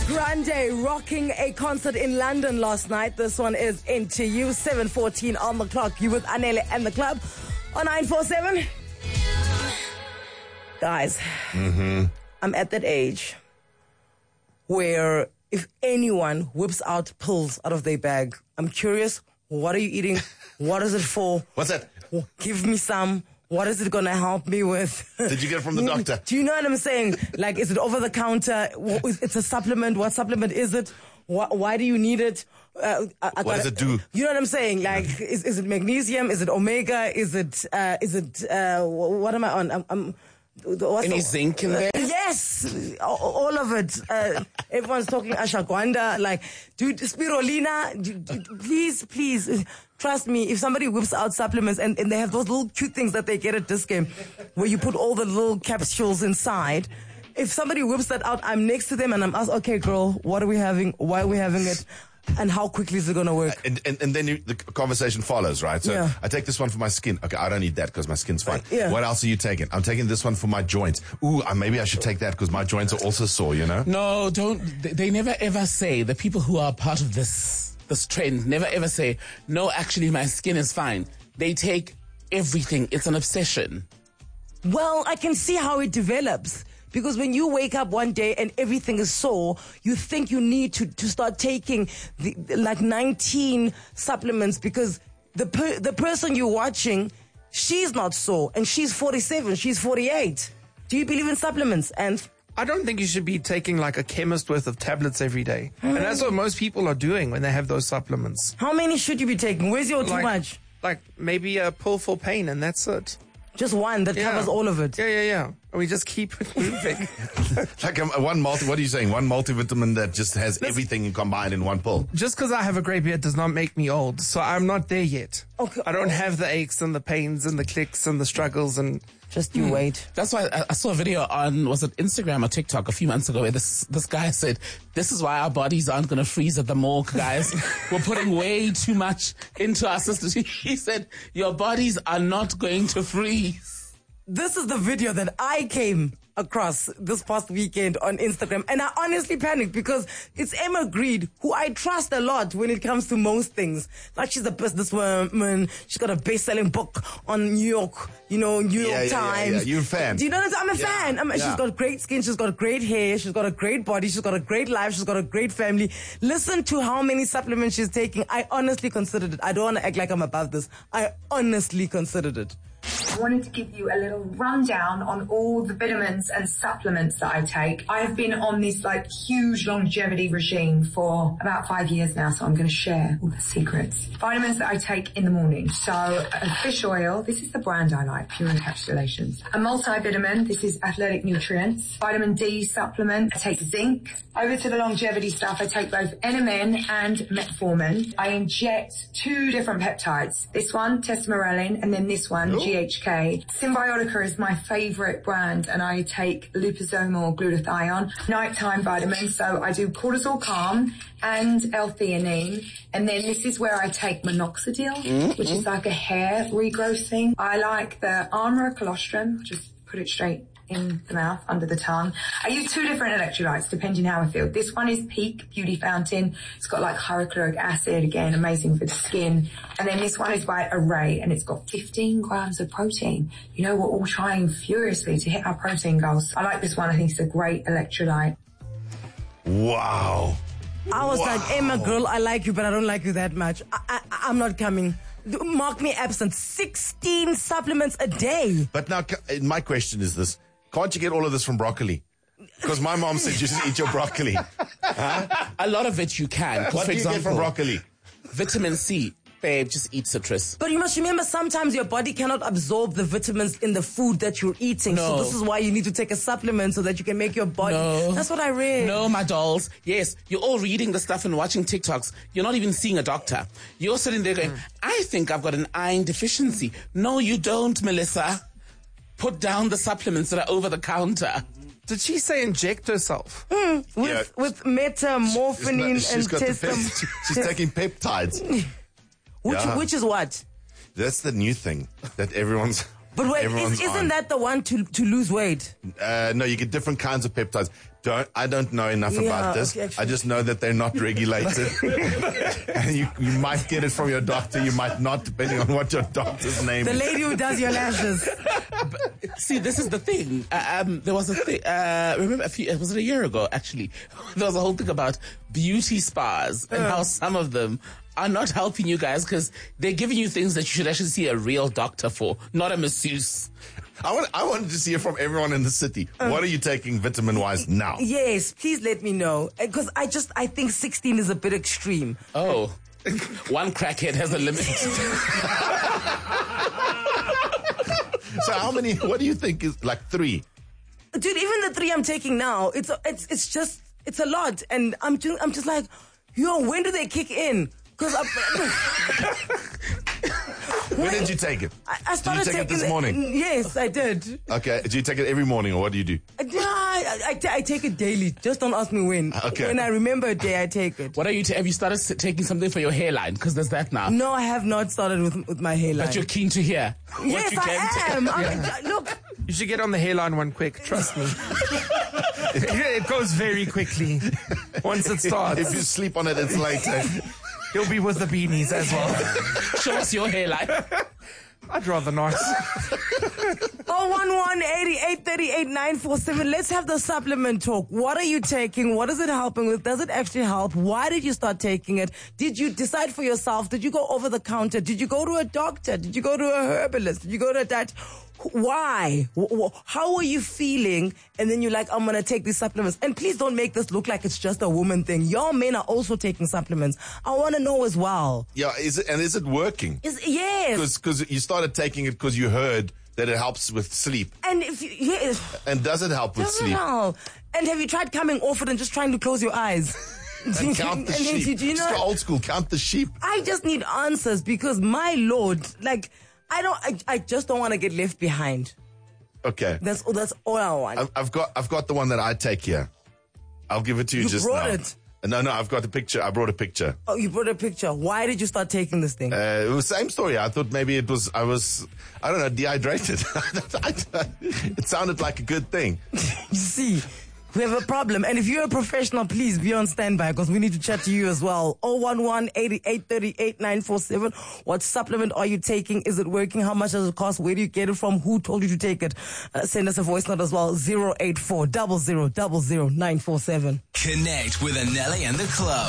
Grande rocking a concert in London last night. This one is Into You, 7:14 on the clock. You with Anele and the club on 947. Guys, I'm at that age where if anyone whips out pills out of their bag, I'm curious, what are you eating? What is it for? What's that? Give me some. What is it going to help me with? Did you get it from the doctor? Do you know what I'm saying? Like, is it over the counter? It's a supplement. What supplement is it? Why do you need it? What does it do? You know what I'm saying? Like, is it magnesium? Is it omega? Is it, what am I on? Any zinc in there? Yes, all of it. Everyone's talking ashwagandha. Like, dude, spirulina. Please, trust me. If somebody whips out supplements and they have those little cute things that they get at this game, where you put all the little capsules inside. If somebody whips that out, I'm next to them and I'm asked, okay, girl, what are we having? Why are we having it? And how quickly is it going to work? And then the conversation follows, right? So Yeah. I take this one for my skin. Okay, I don't need that because my skin's fine. Yeah. What else are you taking? I'm taking this one for my joints. Ooh, maybe I should take that because my joints are also sore, you know? No, don't. They never ever say, the people who are part of this trend never ever say, no, actually my skin is fine. They take everything. It's an obsession. Well, I can see how it develops. Because when you wake up one day and everything is sore, you think you need to start taking like 19 supplements because the person you're watching, she's not sore and she's 47, she's 48. Do you believe in supplements? And I don't think you should be taking like a chemist worth of tablets every day. And that's what most people are doing when they have those supplements. how many should you be taking? Where's your too much? Like maybe a pill for pain and that's it. Just one that covers all of it. Yeah. And we just keep it moving. Like what are you saying? One multivitamin that just has everything combined in one pill. Just because I have a grey beard does not make me old. So I'm not there yet. Okay. I don't have the aches and the pains and the clicks and the struggles and... Just you wait. That's why I saw a video on, was it Instagram or TikTok a few months ago where this guy said, this is why our bodies aren't going to freeze at the morgue, guys. We're putting way too much into our systems. He said, your bodies are not going to freeze. This is the video that I came across this past weekend on Instagram, and I honestly panicked because it's Emma Grede, who I trust a lot when it comes to most things. Like, she's a businesswoman, she's got a best-selling book on New York Times. Yeah. You're a fan. Do you know what I'm a fan? She's got great skin, she's got great hair, she's got a great body, she's got a great life, she's got a great family. Listen to how many supplements she's taking. I honestly considered it. I don't want to act like I'm above this. I honestly considered it. I wanted to give you a little rundown on all the vitamins and supplements that I take. I've been on this huge longevity regime for about 5 years now, so I'm going to share all the secrets. Vitamins that I take in the morning. So a fish oil, this is the brand I like, Pure Encapsulations. A multivitamin, this is Athletic Nutrients. Vitamin D supplement, I take zinc. Over to the longevity stuff, I take both NMN and metformin. I inject 2 different peptides. This one, tesamorelin, and then this one, GHK. Symbiotica is my favorite brand, and I take liposomal glutathione, nighttime vitamins. So I do cortisol calm and L-theanine. And then this is where I take minoxidil, which is like a hair regrowth thing. I like the Armour colostrum, just put it straight in the mouth, under the tongue. I use 2 different electrolytes depending how I feel. This one is Peak Beauty Fountain. It's got hydrochloric acid, again, amazing for the skin. And then this one is by Array, and it's got 15 grams of protein. You know, we're all trying furiously to hit our protein goals. I like this one. I think it's a great electrolyte. Wow. I was like, Emma, girl, I like you, but I don't like you that much. I'm not coming. Mark me absent. 16 supplements a day. But now, my question is this. Can't you get all of this from broccoli? Because my mom said you just eat your broccoli. Huh? A lot of it you can. What For do you example, get from broccoli? vitamin C. Babe, just eat citrus. But you must remember, sometimes your body cannot absorb the vitamins in the food that you're eating. No. So this is why you need to take a supplement so that you can make your body. No. That's what I read. No, my dolls. Yes, you're all reading the stuff and watching TikToks. You're not even seeing a doctor. You're sitting there going, I think I've got an iron deficiency. No, you don't, Melissa. Put down the supplements that are over the counter. Did she say inject herself? With metamorphonin and testam. She's taking peptides. Which is what? That's the new thing that everyone's But wait, Everyone's isn't on. that the one to lose weight? No, you get different kinds of peptides. I don't know enough Yeah, about this. okay, actually. I just know that they're not regulated. And you might get it from your doctor. You might not, depending on what your doctor's name The is. lady who does your lashes. See, this is the thing. There was a thing. Remember, was it a year ago? Actually, there was a whole thing about beauty spas and how some of them are not helping you guys because they're giving you things that you should actually see a real doctor for, not a masseuse. I wanted to see it from everyone in the city. What are you taking vitamin-wise now? Yes, please let me know. Because I think 16 is a bit extreme. Oh, one crackhead has a limit. So how many, what do you think is, like 3? Dude, even the 3 I'm taking now, it's a lot. And I'm just like, yo, when do they kick in? Because When did you take it? I started Did you take it taking this morning? Yes, I did. Okay, do you take it every morning or what do you do? I take it daily. Just don't ask me when. Okay. When I remember a day, I take it. What are you? Have you started taking something for your hairline? Because there's that now. No, I have not started with my hairline. But you're keen to hear. Yes, what you I can am. Look, You should get on the hairline one quick. Trust me. It goes very quickly once it starts. If you sleep on it, it's later. He'll be with the beanies as well. show us your hairline. I'd rather not. 011-8838-947. Let's have the supplement talk. What are you taking? What is it helping with? Does it actually help? Why did you start taking it? Did you decide for yourself? Did you go over the counter? Did you go to a doctor? Did you go to a herbalist? Did you go to a diet? Why? How are you feeling? And then you're like, I'm going to take these supplements. And please don't make this look like it's just a woman thing. Your men are also taking supplements. I want to know as well. Yeah, is it working? Yes. Because you started taking it because you heard that it helps with sleep. And if you, yes. And does it help with Doesn't sleep? help. And have you tried coming off it and just trying to close your eyes? And count the And then, sheep. do you Just know- go old school, count the sheep. I just need answers because my Lord, like, I just don't want to get left behind. Okay. That's all I want. I've got the one that I take here. I'll give it to you, You just brought now. it? No, I've got a picture. I brought a picture. Oh, you brought a picture. Why did you start taking this thing? It was the same story. I thought maybe I was, I don't know, dehydrated. It sounded like a good thing. You see, we have a problem. And if you're a professional, please be on standby because we need to chat to you as well. 011-8838-947. What supplement are you taking? Is it working? How much does it cost? Where do you get it from? Who told you to take it? Send us a voice note as well. 084 0000 947. Connect with Anelli and the club.